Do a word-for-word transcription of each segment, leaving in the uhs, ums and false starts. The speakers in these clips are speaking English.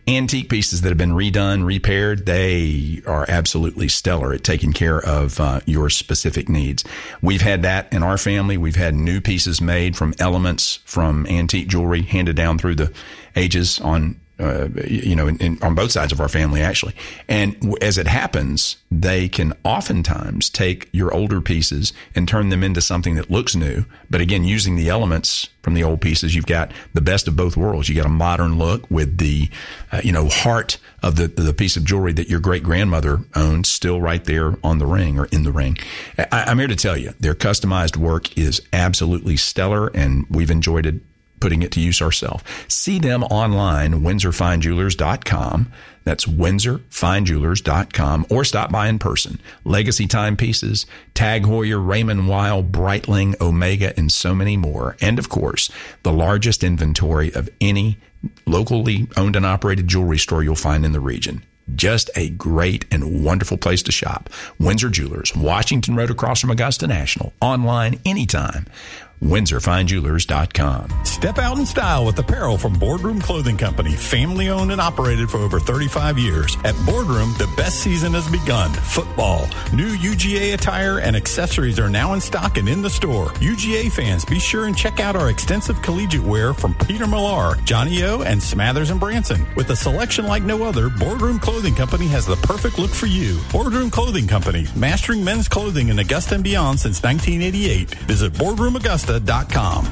antique pieces that have been redone, repaired, they are absolutely stellar at taking care of uh, your specific needs. We've had that in our family. We've had new pieces made from elements from antique jewelry handed down through the ages on Uh, you know, in, in, on both sides of our family, actually. And w- as it happens, they can oftentimes take your older pieces and turn them into something that looks new. But again, using the elements from the old pieces, you've got the best of both worlds. You got a modern look with the, uh, you know, heart of the, the piece of jewelry that your great grandmother owned still right there on the ring or in the ring. I, I'm here to tell you, their customized work is absolutely stellar, and we've enjoyed it putting it to use ourselves. See them online, windsor fine jewelers dot com. That's windsor fine jewelers dot com, or stop by in person. Legacy timepieces, Tag Heuer, Raymond Weil, Breitling, Omega, and so many more. And of course, the largest inventory of any locally owned and operated jewelry store you'll find in the region. Just a great and wonderful place to shop. Windsor Jewelers, Washington Road across from Augusta National. Online anytime. windsor fine jewelers dot com. Step out in style with apparel from Boardroom Clothing Company, family owned and operated for over thirty-five years. At Boardroom, the best season has begun. Football, new U G A attire and accessories are now in stock and in the store. U G A fans, be sure and check out our extensive collegiate wear from Peter Millar, Johnny O, and Smathers and Branson. With a selection like no other, Boardroom Clothing Company has the perfect look for you. Boardroom Clothing Company, mastering men's clothing in Augusta and beyond since nineteen eighty-eight. Visit boardroom augusta dot com.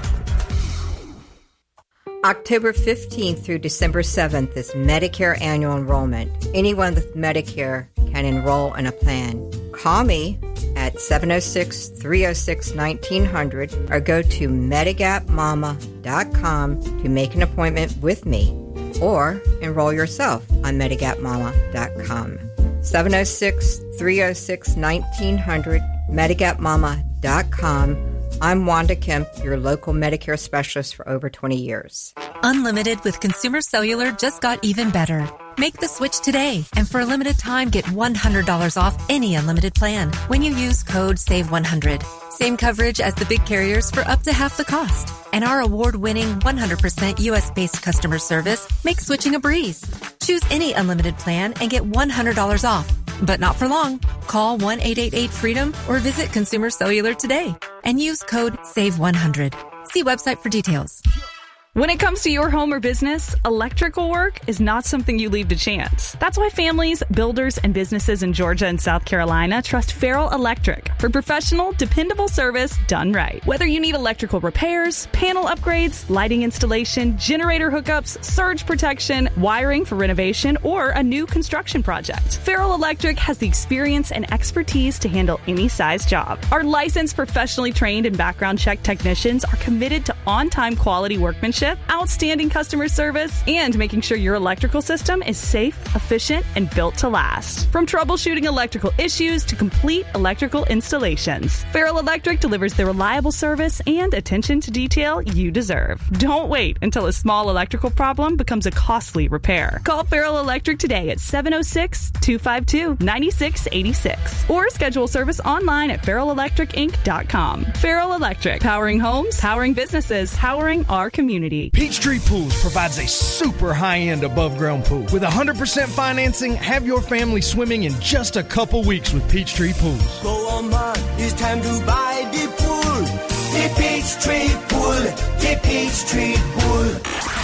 October fifteenth through December seventh is Medicare annual enrollment. Anyone with Medicare can enroll in a plan. Call me at seven oh six, three oh six, nineteen hundred or go to medigap mama dot com to make an appointment with me, or enroll yourself on medigap mama dot com. seven oh six, three oh six, nineteen hundred, medigap mama dot com. I'm Wanda Kemp, your local Medicare specialist for over twenty years. Unlimited with Consumer Cellular just got even better. Make the switch today, and for a limited time, get one hundred dollars off any unlimited plan when you use code save one hundred. Same coverage as the big carriers for up to half the cost. And our award-winning one hundred percent U S-based customer service makes switching a breeze. Choose any unlimited plan and get one hundred dollars off. But not for long. Call one eight eight eight freedom or visit Consumer Cellular today and use code save one hundred. See website for details. When it comes to your home or business, electrical work is not something you leave to chance. That's why families, builders, and businesses in Georgia and South Carolina trust Farrell Electric for professional, dependable service done right. Whether you need electrical repairs, panel upgrades, lighting installation, generator hookups, surge protection, wiring for renovation, or a new construction project, Farrell Electric has the experience and expertise to handle any size job. Our licensed, professionally trained, and background check technicians are committed to on-time quality workmanship, outstanding customer service, and making sure your electrical system is safe, efficient, and built to last. From troubleshooting electrical issues to complete electrical installations, Farrell Electric delivers the reliable service and attention to detail you deserve. Don't wait until a small electrical problem becomes a costly repair. Call Farrell Electric today at seven oh six, two five two, nine six eight six or schedule service online at farrell electric inc dot com. Farrell Electric, powering homes, powering businesses, powering our community. Peachtree Pools provides a super high-end above-ground pool. With one hundred percent financing, have your family swimming in just a couple weeks with Peachtree Pools. Go on, man, it's time to buy the pool. The Peachtree Pool, the Peachtree Pool.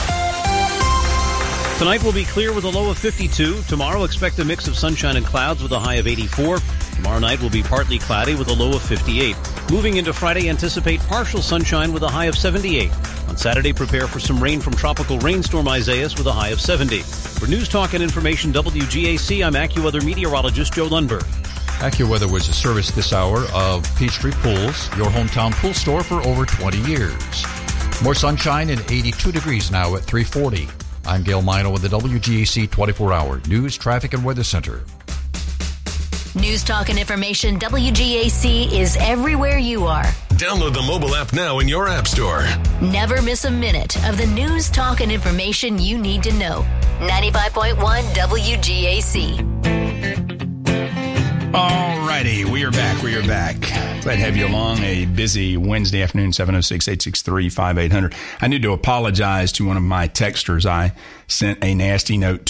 Tonight will be clear with a low of fifty-two. Tomorrow, expect a mix of sunshine and clouds with a high of eighty-four. Tomorrow night will be partly cloudy with a low of fifty-eight. Moving into Friday, anticipate partial sunshine with a high of seventy-eight. On Saturday, prepare for some rain from tropical rainstorm Isaias with a high of seventy. For News Talk and Information W G A C, I'm AccuWeather meteorologist Joe Lundberg. AccuWeather was a service this hour of Peachtree Pools, your hometown pool store for over twenty years. More sunshine and eighty-two degrees now at three forty. I'm Gail Mino with the W G A C twenty-four hour News, Traffic, and Weather Center. News Talk and Information W G A C is everywhere you are. Download the mobile app now in your app store. Never miss a minute of the news, talk, and information you need to know. ninety-five point one W G A C. All righty, we are back. We are back. Glad to have you along a busy Wednesday afternoon, seven oh six, eight six three, five eight hundred. I need to apologize to one of my texters. I sent a nasty note to